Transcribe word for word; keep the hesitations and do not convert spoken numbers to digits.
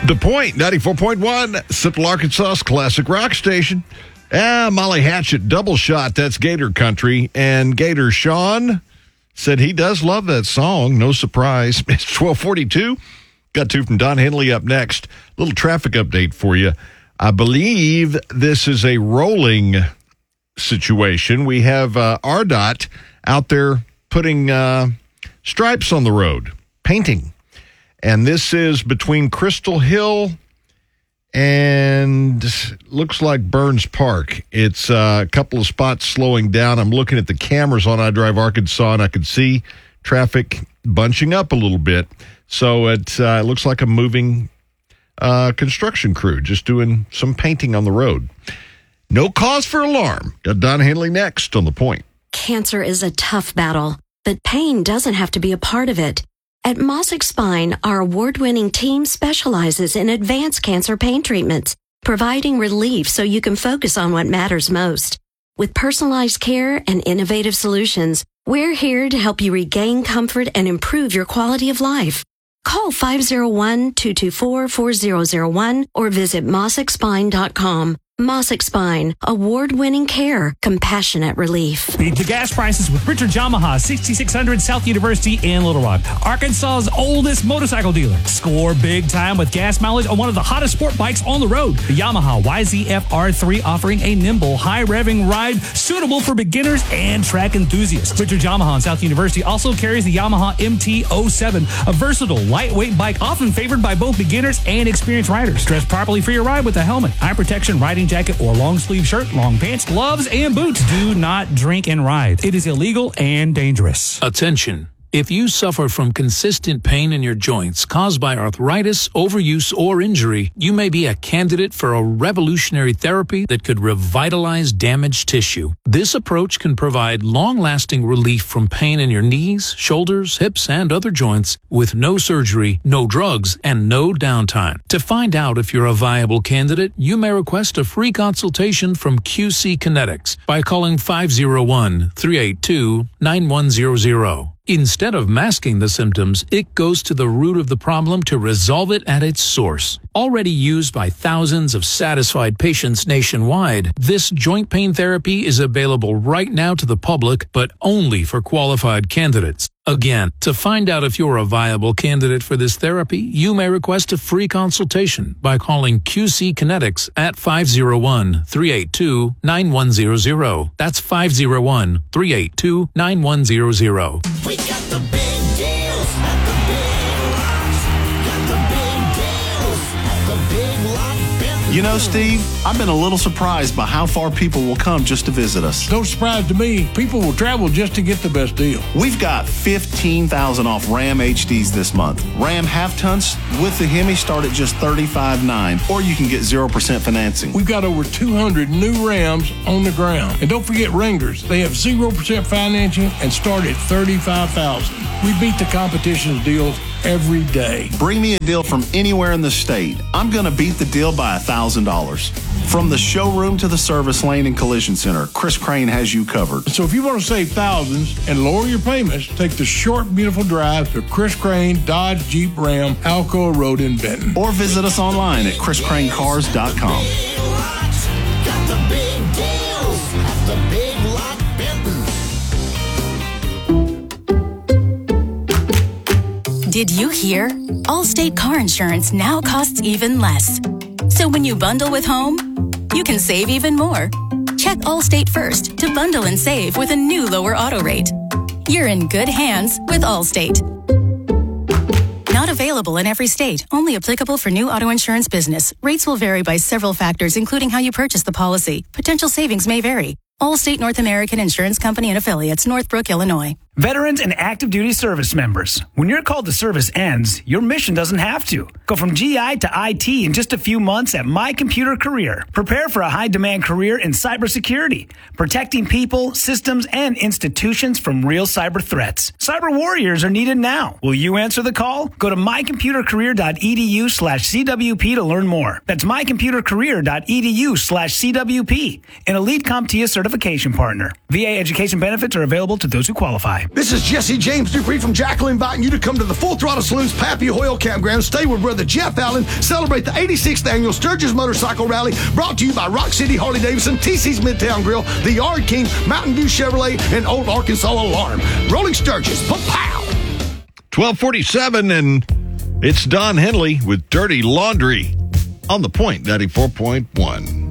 The Point, ninety-four point one, Central Arkansas's classic rock station. Ah, Molly Hatchet, double shot. That's Gator Country. And Gator Sean said he does love that song. No surprise. It's twelve forty-two. Got two from Don Henley up next. Little traffic update for you. I believe this is a rolling situation. We have uh, R D O T out there putting uh, stripes on the road, painting. And this is between Crystal Hill and looks like Burns Park. It's uh, a couple of spots slowing down. I'm looking at the cameras on iDrive Arkansas, and I can see traffic bunching up a little bit. So it, uh, it looks like a moving uh, construction crew just doing some painting on the road. No cause for alarm. Got Don Henley next on The Point. Cancer is a tough battle, but pain doesn't have to be a part of it. At Mossick Spine, our award-winning team specializes in advanced cancer pain treatments, providing relief so you can focus on what matters most. With personalized care and innovative solutions, we're here to help you regain comfort and improve your quality of life. Call five oh one, two two four, four oh oh one or visit mossick spine dot com. Mossick Spine, award-winning care, compassionate relief. Beat the gas prices with Richard Yamaha, sixty-six hundred South University in Little Rock, Arkansas's oldest motorcycle dealer. Score big time with gas mileage on one of the hottest sport bikes on the road. The Yamaha Y Z F R three, offering a nimble, high-revving ride suitable for beginners and track enthusiasts. Richard Yamaha and South University also carries the Yamaha M T oh seven, a versatile, lightweight bike often favored by both beginners and experienced riders. Dress properly for your ride with a helmet, eye protection, riding jacket, or long sleeve shirt, long pants, gloves, and boots. Do not drink and ride. It is illegal and dangerous. Attention. If you suffer from consistent pain in your joints caused by arthritis, overuse, or injury, you may be a candidate for a revolutionary therapy that could revitalize damaged tissue. This approach can provide long-lasting relief from pain in your knees, shoulders, hips, and other joints with no surgery, no drugs, and no downtime. To find out if you're a viable candidate, you may request a free consultation from Q C Kinetics by calling five oh one, three eight two, nine one zero zero. Instead of masking the symptoms, it goes to the root of the problem to resolve it at its source. Already used by thousands of satisfied patients nationwide, this joint pain therapy is available right now to the public, but only for qualified candidates. Again, to find out if you're a viable candidate for this therapy, you may request a free consultation by calling Q C Kinetics at five oh one, three eight two, nine one zero zero. That's five oh one, three eight two, nine one zero zero. We got the big deals at the Big Lots. Got the big deals at the Big Lot Benton. You know, Steve, I've been a little surprised by how far people will come just to visit us. No surprise to me. People will travel just to get the best deal. We've got fifteen thousand off Ram H Ds this month. Ram half-tons with the Hemi start at just thirty-five nine, or you can get zero percent financing. We've got over two hundred new Rams on the ground. And don't forget Wranglers. They have zero percent financing and start at thirty-five thousand dollars. We beat the competition's deals every day. Bring me a deal from anywhere in the state. I'm going to beat the deal by one thousand dollars. From the showroom to the service lane and collision center, Chris Crane has you covered. So if you want to save thousands and lower your payments, take the short, beautiful drive to Chris Crane Dodge Jeep Ram Alcoa Road in Benton. Or visit us online at chris crane cars dot com. Got the big deals at the Big Lot Benton. Did you hear? Allstate car insurance now costs even less. So when you bundle with home, you can save even more. Check Allstate first to bundle and save with a new lower auto rate. You're in good hands with Allstate. Not available in every state. Only applicable for new auto insurance business. Rates will vary by several factors, including how you purchase the policy. Potential savings may vary. Allstate North American Insurance Company and Affiliates, Northbrook, Illinois. Veterans and active duty service members, when your call to service ends, your mission doesn't have to. Go from G I to I T in just a few months at My Computer Career. Prepare for a high-demand career in cybersecurity, protecting people, systems, and institutions from real cyber threats. Cyber warriors are needed now. Will you answer the call? Go to my computer career dot e d u slash c w p to learn more. That's my computer career dot e d u slash c w p, an elite CompTIA certification partner. V A education benefits are available to those who qualify. This is Jesse James Dupree from Jacqueline, inviting you to come to the Full Throttle Saloon's Pappy Hoyle Campground. Stay with Brother the Jeff Allen celebrate the eighty-sixth annual Sturgis Motorcycle Rally, brought to you by Rock City Harley-Davidson, T C's Midtown Grill, The Yard King, Mountain View Chevrolet, and Old Arkansas Alarm. Rolling Sturgis, pow! twelve forty-seven, and it's Don Henley with Dirty Laundry on The Point ninety-four point one.